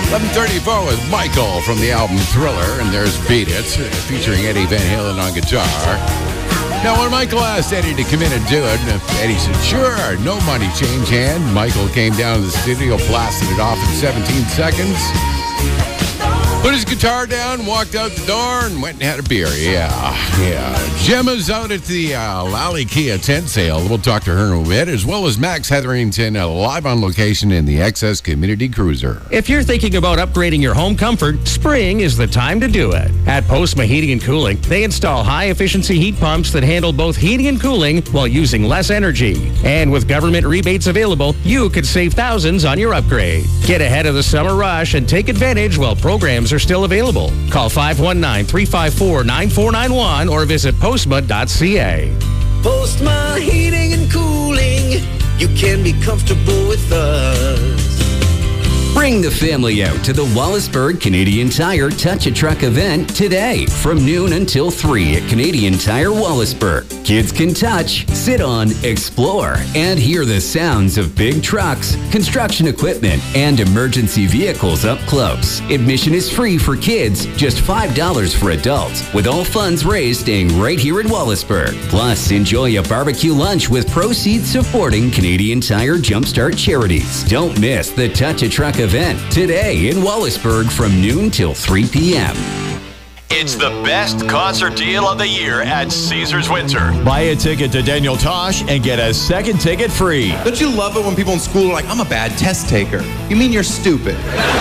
11:34 with Michael from the album Thriller, and there's Beat It, featuring Eddie Van Halen on guitar. Now, when Michael asked Eddie to come in and do it, Eddie said, sure, no money change hand. Michael came down to the studio, blasted it off in 17 seconds. Put his guitar down, walked out the door, and went and had a beer. Yeah. Gemma's out at the Lally Kia tent sale. We'll talk to her in a bit, as well as Max Hetherington live on location in the XS Community Cruiser. If you're thinking about upgrading your home comfort, spring is the time to do it. At Postma Heating and Cooling, they install high-efficiency heat pumps that handle both heating and cooling while using less energy. And with government rebates available, you could save thousands on your upgrade. Get ahead of the summer rush and take advantage while programs are still available. Call 519-354-9491 or visit postma.ca. Postma Heating and Cooling. You can be comfortable with us. Bring the family out to the Wallaceburg Canadian Tire Touch a Truck event today from noon until 3 at Canadian Tire Wallaceburg. Kids can touch, sit on, explore, and hear the sounds of big trucks, construction equipment, and emergency vehicles up close. Admission is free for kids, just $5 for adults, with all funds raised staying right here in Wallaceburg. Plus, enjoy a barbecue lunch with proceeds supporting Canadian Tire Jumpstart charities. Don't miss the Touch a Truck event today in Wallaceburg from noon till 3 p.m. It's the best concert deal of the year at Caesars Windsor. Buy a ticket to Daniel Tosh and get a second ticket free. Don't you love it when people in school are like, I'm a bad test taker? You mean you're stupid?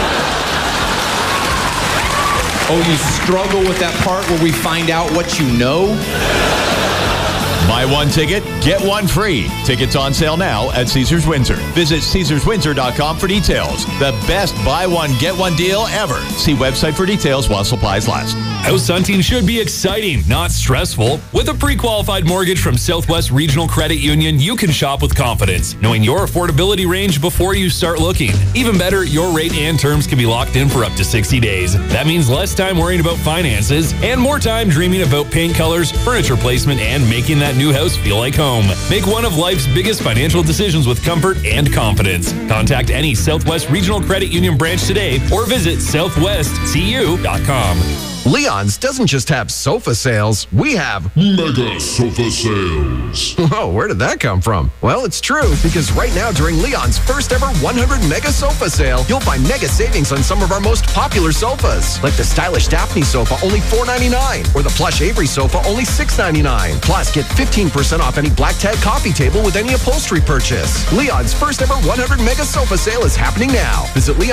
Oh, you struggle with that part where we find out what you know? Buy one ticket, get one free. Tickets on sale now at Caesars Windsor. Visit CaesarsWindsor.com for details. The best buy one, get one deal ever. See website for details while supplies last. House hunting should be exciting, not stressful. With a pre-qualified mortgage from Southwest Regional Credit Union, you can shop with confidence, knowing your affordability range before you start looking. Even better, your rate and terms can be locked in for up to 60 days. That means less time worrying about finances and more time dreaming about paint colors, furniture placement, and making that new house feel like home. Make one of life's biggest financial decisions with comfort and confidence. Contact any Southwest Regional Credit Union branch today or visit southwestcu.com. Leon's doesn't just have sofa sales, we have mega sofa sales. Whoa, where did that come from? Well, it's true, because right now during Leon's first ever 100 mega sofa sale, you'll find mega savings on some of our most popular sofas, like the stylish Daphne sofa, only $4.99, or the plush Avery sofa, only $6.99. Plus, get 15% off any black tag coffee table with any upholstery purchase. Leon's first ever 100 mega sofa sale is happening now. Visit Leon.